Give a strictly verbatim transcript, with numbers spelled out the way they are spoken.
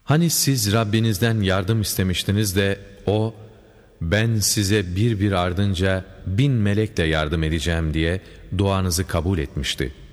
Hani siz Rabbinizden yardım istemiştiniz de O, ben size bir bir ardınca bin melekle yardım edeceğim diye duanızı kabul etmişti.